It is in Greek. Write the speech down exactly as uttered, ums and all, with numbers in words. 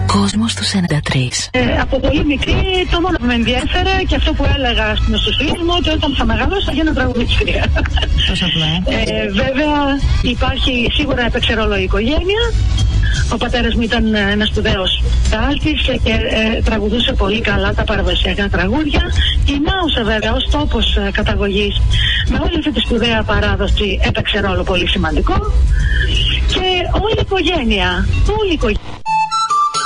Κόσμος του ενενήντα τρία. Ε, από πολύ μικρή, το μόνο που με ενδιέφερε και αυτό που έλεγα στους φίλους μου, ότι όταν θα μεγαλώσω θα γίνω τραγουδίστρια. Τόσο απλά. Ε, βέβαια υπάρχει, σίγουρα έπαιξε ρόλο η οικογένεια. Ο πατέρας μου ήταν ένας σπουδαίος τάλτης και ε, τραγουδούσε πολύ καλά τα παραδοσιακά τραγούδια. Η Μάουσα βέβαια ως τόπος ε, καταγωγής με όλη αυτή τη σπουδαία παράδοση έπαιξε ρόλο πολύ σημαντικό. Και όλη η οικογένεια, όλη η οικογένεια